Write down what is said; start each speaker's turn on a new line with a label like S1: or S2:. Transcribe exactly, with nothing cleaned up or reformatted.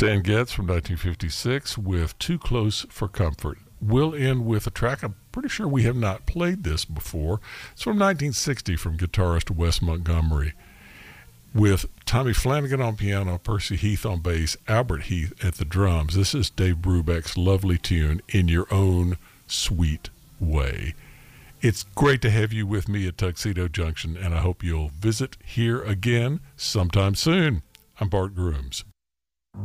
S1: Stan Getz from nineteen fifty-six with Too Close for Comfort. We'll end with a track. I'm pretty sure we have not played this before. It's from nineteen sixty from guitarist Wes Montgomery, with Tommy Flanagan on piano, Percy Heath on bass, Albert Heath at the drums. This is Dave Brubeck's lovely tune, In Your Own Sweet Way. It's great to have you with me at Tuxedo Junction, and I hope you'll visit here again sometime soon. I'm Bart Grooms.